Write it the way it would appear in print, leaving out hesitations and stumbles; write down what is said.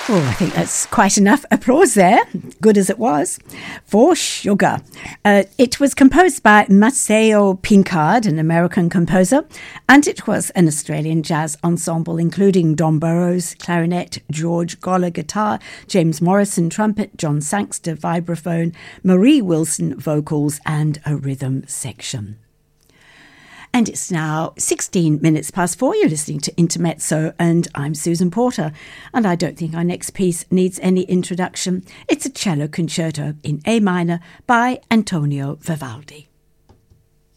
Oh, I think that's quite enough applause there, good as it was, for Sugar. It was composed by Maceo Pinkard, an American composer, and it was an Australian jazz ensemble including Don Burrows, clarinet, George Goller, guitar, James Morrison, trumpet, John Sangster, vibraphone, Marie Wilson, vocals, and a rhythm section. And it's now 16 minutes past 4. You're listening to Intermezzo, and I'm Susan Porter. And I don't think our next piece needs any introduction. It's a cello concerto in A minor by Antonio Vivaldi.